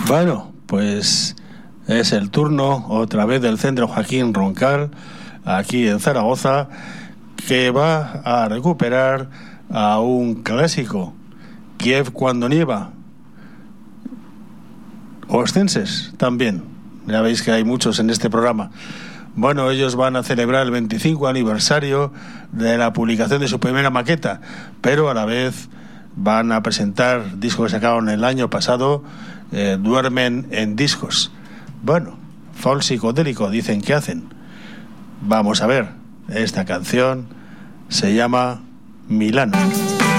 Bueno, pues es el turno otra vez del Centro Joaquín Roncal, aquí en Zaragoza, que va a recuperar a un clásico, Kiev cuando nieva. Ostenses también, ya veis que hay muchos en este programa. Bueno, ellos van a celebrar el 25 aniversario de la publicación de su primera maqueta, pero a la vez van a presentar discos que sacaron el año pasado, Duermen en discos. Bueno, folk psicodélico dicen que hacen. Vamos a ver, esta canción se llama Milano.